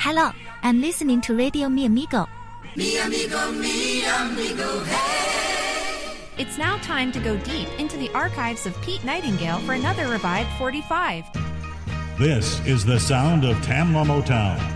Hello, I'm listening to Radio Mi Amigo. Mi amigo, hey! It's now time to go deep into the archives of Pete Nightingale for another Revived 45. This is the sound of Tamla Motown.